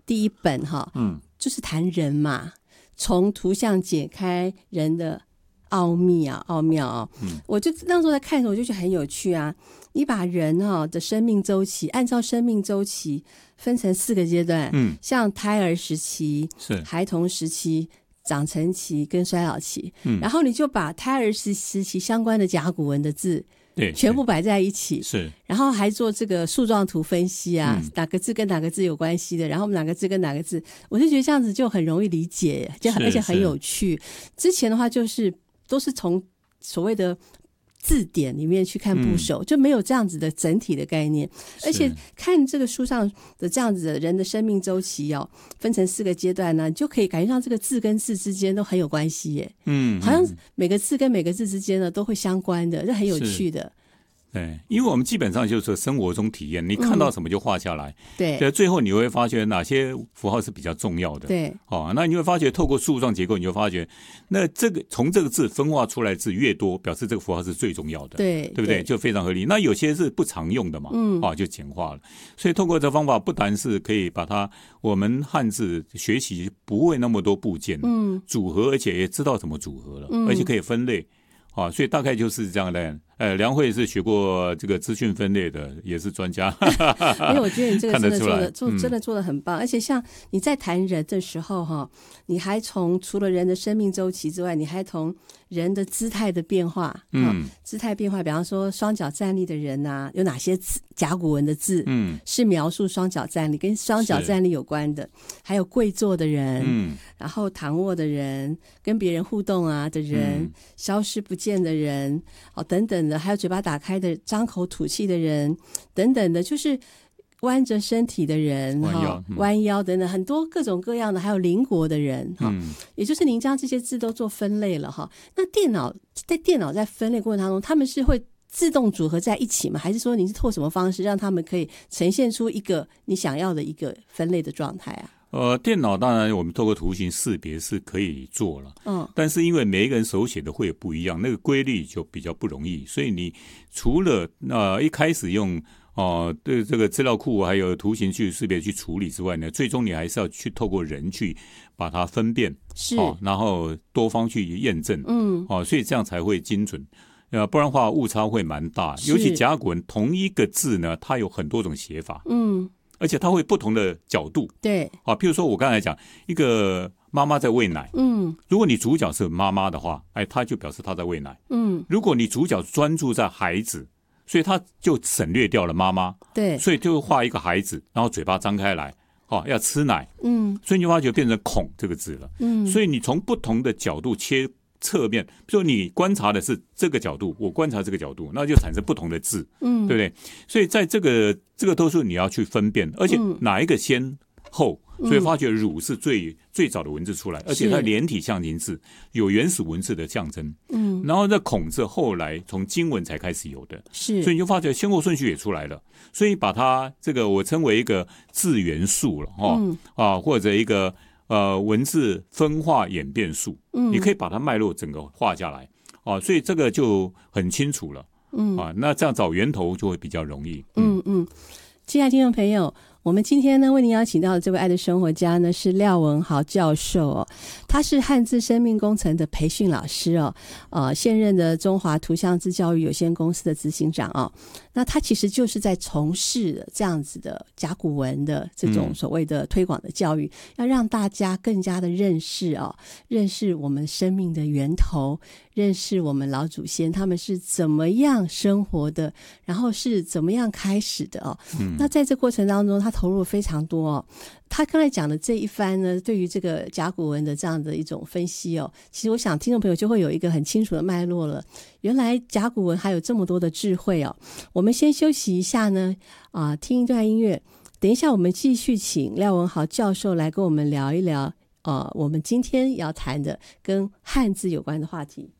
第一本就是谈人嘛，从图像解开人的奥妙啊。我就那时候在看的时候，我就觉得很有趣啊。你把人的生命周期，按照生命周期分成4个阶段，像胎儿时期、孩童时期、长成期跟衰老期，然后你就把胎儿时期相关的甲骨文的字全部摆在一起， 是， 然后还做这个树状图分析啊，哪个字跟哪个字有关系的，然后哪个字跟哪个字，我就觉得这样子就很容易理解，而且很有趣。之前的话都是从所谓的字典里面去看部首，就没有这样子的整体的概念。而且看这个书上的这样子的人的生命周期分成4个阶段呢，你就可以感觉到这个字跟字之间都很有关系耶。好像每个字跟每个字之间呢都会相关的，这很有趣的。 对，因为我们基本上就是生活中体验，你看到什么就画下来， 对， 最后你会发觉哪些符号是比较重要的， 对， 那你会发觉透过树状结构，你就发觉那从这个字分化出来的字越多，表示这个符号是最重要的， 对不对？就非常合理。那有些是不常用的嘛，就简化了。所以透过这方法，不但是可以把它我们汉字学习不会那么多部件，组合，而且也知道怎么组合了，而且可以分类。所以大概就是这样的。梁慧是学过这个资讯分类的，也是专家。 因为我觉得你这个真的做得很棒，而且像你在谈人的时候你还除了人的生命周期之外，你还从人的姿态的变化，姿态变化，比方说双脚站立的人啊，有哪些甲骨文的字是描述双脚站立，跟双脚站立有关的，还有跪坐的人，然后躺卧的人，跟别人互动的人，消失不见的人，等等的，还有嘴巴打开的张口吐气的人等等的，就是弯着身体的人，弯腰等等，很多各种各样的，还有邻国的人，也就是您将这些字都做分类了那电脑在分类过程当中，他们是会自动组合在一起吗？还是说您是透过什么方式让他们可以呈现出一个你想要的一个分类的状态啊？ 电脑当然我们透过图形识别是可以做了，但是因为每一个人手写的会有不一样，那个规律就比较不容易，所以你除了一开始用对这个资料库还有图形去识别去处理之外呢，最终你还是要去透过人去把它分辨， 是， 然后多方去验证，所以这样才会精准。不然的话误差会蛮大，尤其甲骨文同一个字呢，它有很多种写法，而且它会不同的角度， 对， 譬如说我刚才讲一个妈妈在喂奶，如果你主角是妈妈的话，它就表示她在喂奶，如果你主角专注在孩子，所以他就省略掉了妈妈， 对， 所以就画一个孩子，然后嘴巴张开来，要吃奶，所以你就发觉变成孔这个字了，所以你从不同的角度切侧面，比如说你观察的是这个角度，我观察这个角度，那就产生不同的字，对不对？所以在这个都是你要去分辨，而且哪一个先后，所以发觉儒是最早的文字出来，而且它连体象形字，有原始文字的象征，然后这孔字后来从经文才开始有的， 是， 所以你就发觉先后顺序也出来了，所以把它这个我称为一个字元素了，或者一个文字分化演变术，你可以把它脉络整个画下来，所以这个就很清楚了，那这样找源头就会比较容易。 亲爱的听众朋友，我们今天呢为您邀请到的这位爱的生活家呢是廖文豪教授他是汉字生命工程的培训老师现任的中华图像字教育有限公司的执行长那他其实就是在从事这样子的甲骨文的这种所谓的推广的教育，要让大家更加的认识我们生命的源头，认识我们老祖先他们是怎么样生活的，然后是怎么样开始的那在这过程当中他投入非常多他刚才讲的这一番呢，对于这个甲骨文的这样的一种分析其实我想听众朋友就会有一个很清楚的脉络了。原来甲骨文还有这么多的智慧我们先休息一下呢，听一段音乐。等一下我们继续请廖文豪教授来跟我们聊一聊我们今天要谈的跟汉字有关的话题。